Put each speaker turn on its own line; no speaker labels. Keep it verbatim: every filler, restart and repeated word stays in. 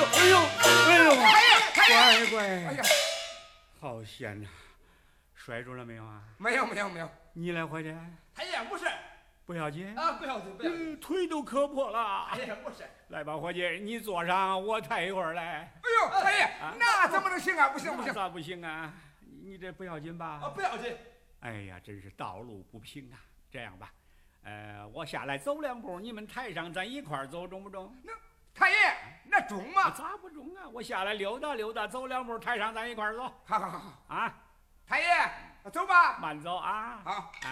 哎呦，哎呦，
太爷，太爷，
乖乖，
哎呀，
好险呐！摔住了没有啊？
没有，没有，没有。
你来伙计，
太爷不是
不要紧
啊，不要紧，不要紧。
嗯，腿都磕破了。
太爷不是。
来吧，伙计，你坐上，我抬一会儿来。
哎呦，太爷，那怎么能行啊？不行，不行。
咋不行啊？你这不要紧吧？
啊，不要紧。
哎呀，真是道路不平啊！这样吧，呃，我下来走两步，你们抬上，咱一块儿走，中不中？
那太爷，那中吗？
咋不中啊？我下来溜达溜达，走两步，抬上，咱一块儿走。
好好好好
啊，
太爷，走吧。
慢走啊。
好。